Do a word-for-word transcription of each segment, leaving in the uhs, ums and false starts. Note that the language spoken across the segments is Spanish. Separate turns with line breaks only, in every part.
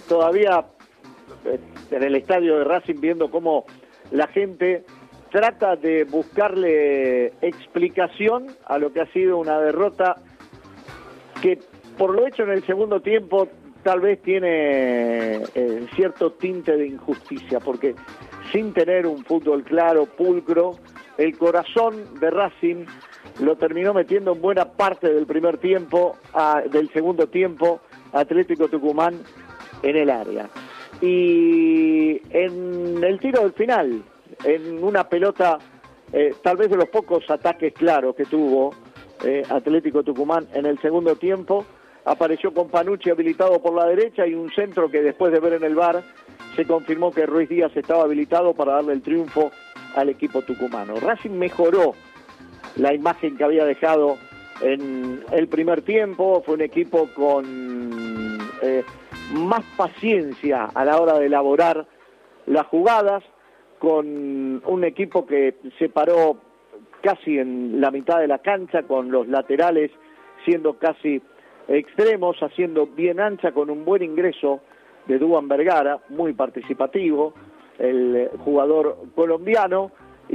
todavía eh, en el estadio de Racing viendo cómo la gente trata de buscarle explicación a lo que ha sido una derrota que por lo hecho en el segundo tiempo tal vez tiene eh, cierto tinte de injusticia, porque sin tener un fútbol claro, pulcro, el corazón de Racing lo terminó metiendo en buena parte del primer tiempo, a, del segundo tiempo, Atlético Tucumán en el área. Y en el tiro del final, en una pelota, eh, tal vez de los pocos ataques claros que tuvo eh, Atlético Tucumán en el segundo tiempo, apareció con Panucci habilitado por la derecha y un centro que después de ver en el V A R se confirmó que Ruiz Díaz estaba habilitado para darle el triunfo al equipo tucumano. Racing mejoró la imagen que había dejado en el primer tiempo, fue un equipo con eh, más paciencia a la hora de elaborar las jugadas, con un equipo que se paró casi en la mitad de la cancha, con los laterales siendo casi extremos, haciendo bien ancha, con un buen ingreso de Duván Vergara, muy participativo, el jugador colombiano,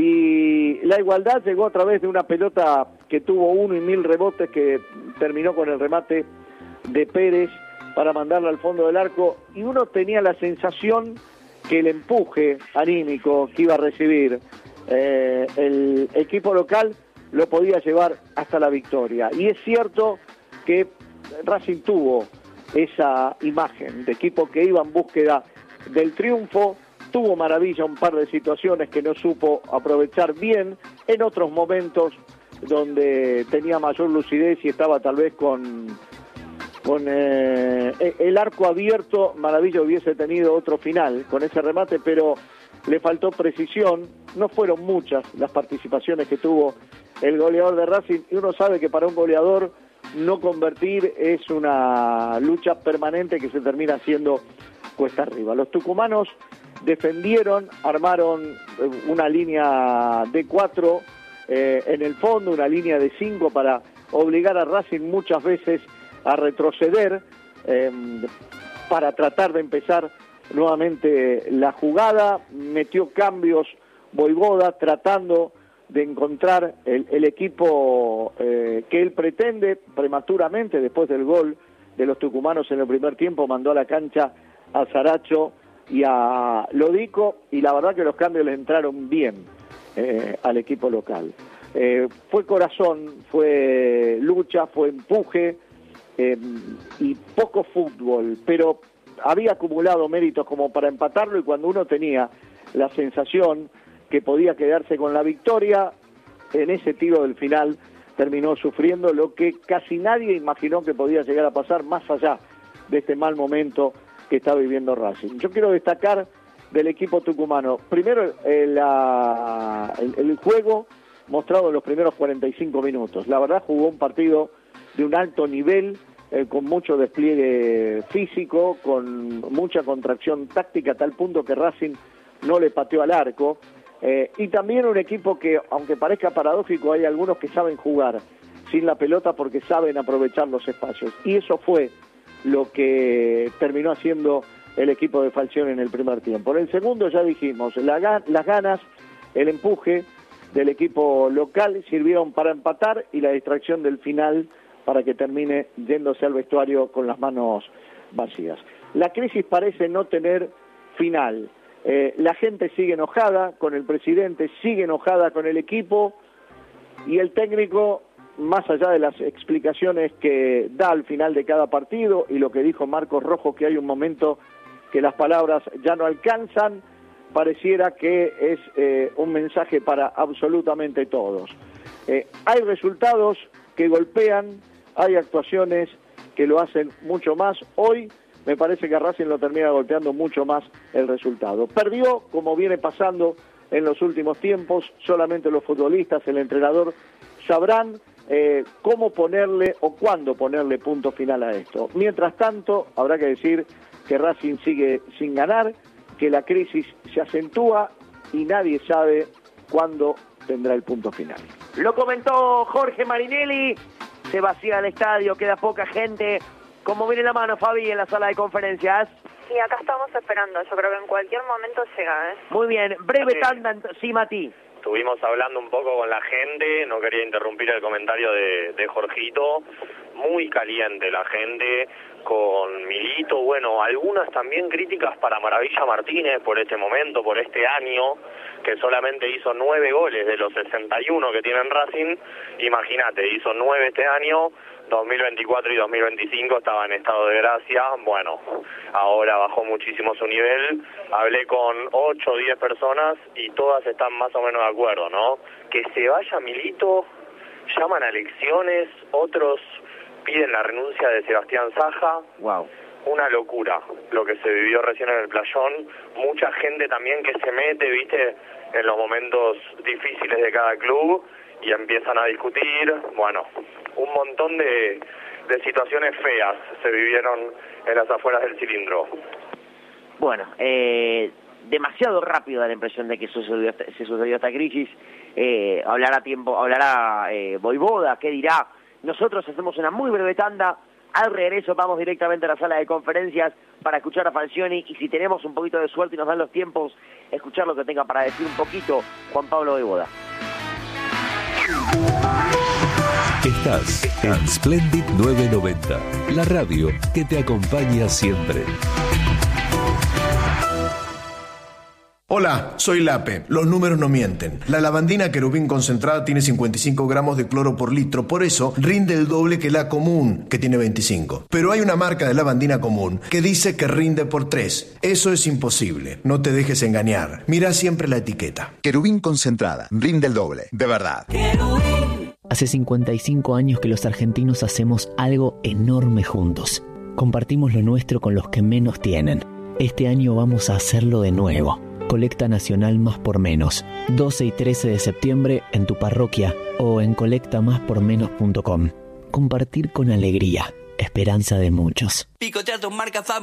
y la igualdad llegó a través de una pelota que tuvo uno y mil rebotes, que terminó con el remate de Pérez para mandarla al fondo del arco, y uno tenía la sensación que el empuje anímico que iba a recibir eh, el equipo local lo podía llevar hasta la victoria. Y es cierto que Racing tuvo esa imagen de equipo que iba en búsqueda del triunfo, tuvo maravilla un par de situaciones que no supo aprovechar bien, en otros momentos donde tenía mayor lucidez y estaba tal vez con, con eh, el arco abierto, maravilla hubiese tenido otro final con ese remate, pero le faltó precisión. No fueron muchas las participaciones que tuvo el goleador de Racing, y uno sabe que para un goleador no convertir es una lucha permanente que se termina haciendo cuesta arriba. Los tucumanos defendieron, armaron una línea de cuatro eh, en el fondo, una línea de cinco para obligar a Racing muchas veces a retroceder eh, para tratar de empezar nuevamente la jugada. Metió cambios Voivoda tratando de encontrar el, el equipo eh, que él pretende. Prematuramente, después del gol de los tucumanos en el primer tiempo, mandó a la cancha a Saracho y a Lodico, y la verdad que los cambios le entraron bien eh, al equipo local. Eh, fue corazón, fue lucha, fue empuje eh, y poco fútbol, pero había acumulado méritos como para empatarlo, y cuando uno tenía la sensación que podía quedarse con la victoria, en ese tiro del final terminó sufriendo lo que casi nadie imaginó que podía llegar a pasar, más allá de este mal momento que está viviendo Racing. Yo quiero destacar del equipo tucumano, primero eh, la, el, el juego mostrado en los primeros cuarenta y cinco minutos. La verdad jugó un partido de un alto nivel, eh, con mucho despliegue físico, con mucha contracción táctica, a tal punto que Racing no le pateó al arco. Eh, y también un equipo que, aunque parezca paradójico, hay algunos que saben jugar sin la pelota porque saben aprovechar los espacios. Y eso fue lo que terminó haciendo el equipo de Falcioni en el primer tiempo. En el segundo, ya dijimos, la, las ganas, el empuje del equipo local sirvieron para empatar, y la distracción del final para que termine yéndose al vestuario con las manos vacías. La crisis parece no tener final. Eh, la gente sigue enojada con el presidente, sigue enojada con el equipo, y el técnico, más allá de las explicaciones que da al final de cada partido y lo que dijo Marcos Rojo, que hay un momento que las palabras ya no alcanzan, pareciera que es eh, un mensaje para absolutamente todos. Eh, hay resultados que golpean, hay actuaciones que lo hacen mucho más. Hoy me parece que a Racing lo termina golpeando mucho más el resultado. Perdió, como viene pasando en los últimos tiempos, solamente los futbolistas, el entrenador, sabrán eh, cómo ponerle o cuándo ponerle punto final a esto. Mientras tanto, habrá que decir que Racing sigue sin ganar, que la crisis se acentúa y nadie sabe cuándo tendrá el punto final.
Lo comentó Jorge Marinelli, se vacía el estadio, queda poca gente ¿Cómo viene la mano, Fabi, en la sala de conferencias?
Y acá estamos esperando, yo creo que en cualquier momento llega, ¿eh?
Muy bien, breve
Sí.
tanda, sí, Mati.
Estuvimos hablando un poco con la gente, no quería interrumpir el comentario de, de Jorgito, muy caliente la gente, con Milito, bueno, algunas también críticas para Maravilla Martínez por este momento, por este año, que solamente hizo nueve goles de los sesenta y uno que tiene en Racing, imagínate, hizo nueve este año, dos mil veinticuatro y dos mil veinticinco estaba en estado de gracia, bueno, ahora bajó muchísimo su nivel, hablé con ocho o diez personas y todas están más o menos de acuerdo, ¿no? Que se vaya Milito, llaman a elecciones, otros piden la renuncia de Sebastián Saja,
Wow.
una locura lo que se vivió recién en el Playón, mucha gente también que se mete, viste, en los momentos difíciles de cada club y empiezan a discutir, bueno, un montón de, de situaciones feas se vivieron en las afueras del cilindro.
Bueno, eh, demasiado rápido da la impresión de que sucedió, se sucedió esta crisis. Eh, hablará tiempo, hablará eh, Voivoda, ¿qué dirá? Nosotros hacemos una muy breve tanda. Al regreso vamos directamente a la sala de conferencias para escuchar a Falcioni y si tenemos un poquito de suerte y nos dan los tiempos, escuchar lo que tenga para decir un poquito Juan Pablo Voivoda.
Estás en Splendid novecientos noventa, la radio que te acompaña siempre.
Hola, soy Lape. Los números no mienten. La lavandina querubín concentrada tiene cincuenta y cinco gramos de cloro por litro, por eso rinde el doble que la común, que tiene veinticinco. Pero hay una marca de lavandina común que dice que rinde por tres. Eso es imposible. No te dejes engañar. Mira siempre la etiqueta.
Querubín concentrada, rinde el doble, de verdad.
Hace cincuenta y cinco años que los argentinos hacemos algo enorme juntos. Compartimos lo nuestro con los que menos tienen. Este año vamos a hacerlo de nuevo. Colecta Nacional Más por Menos. doce y trece de septiembre en tu parroquia o en colecta más por menos punto com. Compartir con alegría. Esperanza de muchos.
Picotea tus marcas